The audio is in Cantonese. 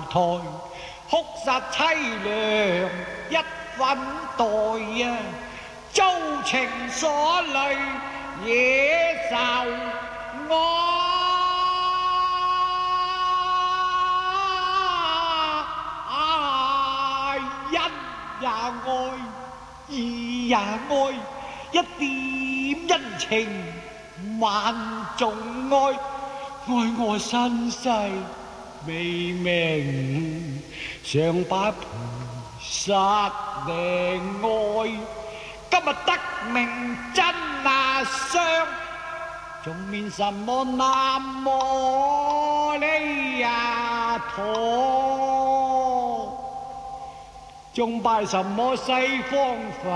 台，哭殺凄涼一粉黛啊！遭情所累野獸愛，一也愛，二也愛，一點恩情萬眾愛，愛我身世未明，想把菩薩靈愛。今日得名真那雙，仲念什麼南無利亞陀，仲拜什麼西方佛？